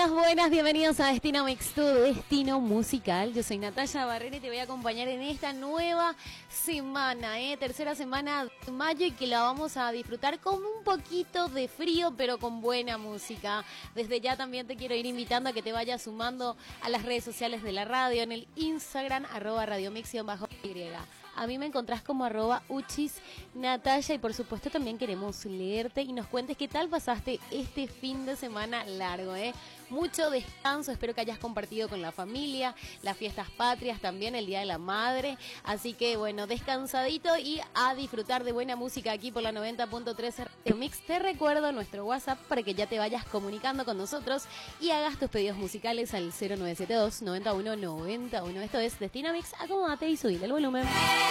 buenas, bienvenidos a Destino Mix, tu destino musical. Yo soy Natalia Barrera y te voy a acompañar en esta nueva semana, tercera semana de mayo, y que la vamos a disfrutar con un poquito de frío, pero con buena música. Desde ya también te quiero ir invitando a que te vayas sumando a las redes sociales de la radio, en el Instagram, @radiomix_y. A mí me encontrás como @uchisnatalia, y por supuesto también queremos leerte y nos cuentes qué tal pasaste este fin de semana largo, Mucho descanso, espero que hayas compartido con la familia, las fiestas patrias, también el Día de la Madre, así que bueno, descansadito y a disfrutar de buena música aquí por la 90.3 Radio Mix. Te recuerdo nuestro WhatsApp para que ya te vayas comunicando con nosotros y hagas tus pedidos musicales al 0972 91 91. Esto es Destino Mix, acomódate y subile el volumen.